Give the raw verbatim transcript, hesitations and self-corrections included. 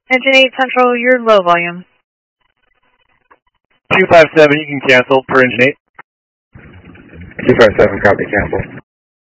Engine eight Central, you're low volume. two five seven, you can cancel per engine eight. two five seven, copy, cancel.